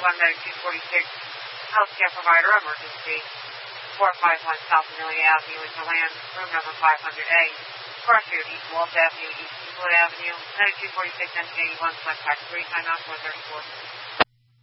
Medic 246, healthcare provider emergency. 451 South Amelia Avenue in Deland, room number 500A. First year East Walsh Avenue, East Euclid Avenue, Medic 246, NJ 1, select tax 3, time out 434.